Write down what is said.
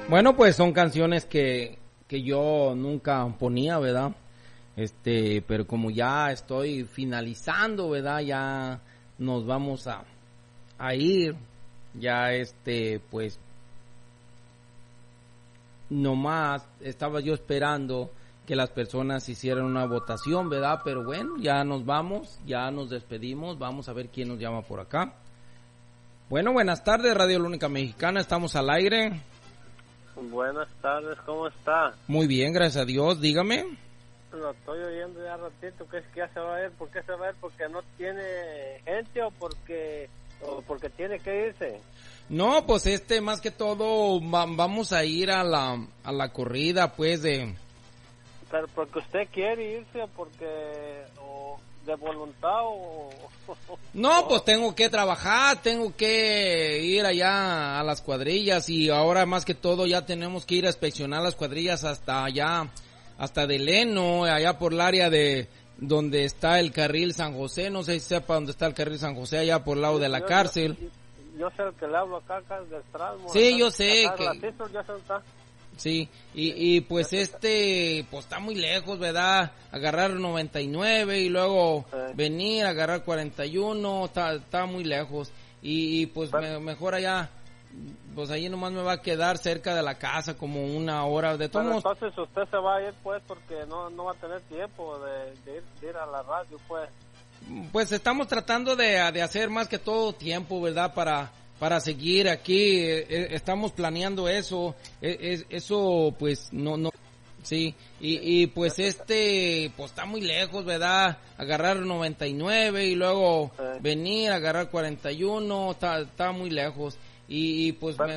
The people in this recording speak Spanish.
Bueno, pues son canciones que yo nunca ponía, ¿verdad? Pero como ya estoy finalizando, ¿verdad? Ya nos vamos a ir. Ya pues nomás estaba yo esperando que las personas hicieran una votación, ¿verdad? Pero bueno, ya nos vamos, ya nos despedimos, vamos a ver quién nos llama por acá. Bueno, buenas tardes, Radio La Única Mexicana, estamos al aire. Buenas tardes, ¿cómo está? Muy bien, gracias a Dios, dígame. Lo estoy oyendo ya ratito, que es que ya se va a ir. ¿Por qué se va a ir? ¿Porque no tiene gente o porque tiene que irse? No, pues más que todo vamos a ir a la corrida, pues, Pero porque usted quiere irse o porque de voluntad o... No, pues tengo que trabajar, tengo que ir allá a las cuadrillas y ahora más que todo ya tenemos que ir a inspeccionar las cuadrillas hasta allá, hasta de Leno, allá por el área de donde está el carril San José, no sé si sepa dónde está el carril San José, allá por el lado de la cárcel. Yo sé el que le hablo acá de Estrasmo. Sí, acá, yo sé acá que... ya se está. Sí, y pues pues está muy lejos, ¿verdad? Agarrar 99 y luego venir a agarrar 41, está muy lejos. Y pues mejor allá, pues ahí nomás me va a quedar cerca de la casa como una hora de todos. Entonces usted se va a ir pues porque no va a tener tiempo de ir a la radio pues. Pues estamos tratando de hacer más que todo tiempo, ¿verdad? Para seguir aquí, estamos planeando eso, eso pues no, sí, y pues pues está muy lejos, ¿verdad? Agarrar 99 y luego venir a agarrar 41, está muy lejos, y pues